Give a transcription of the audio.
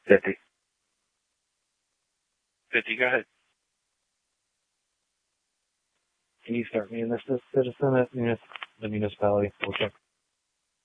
50. 50, go ahead. Can you start me in this citizen at the municipality? We'll check.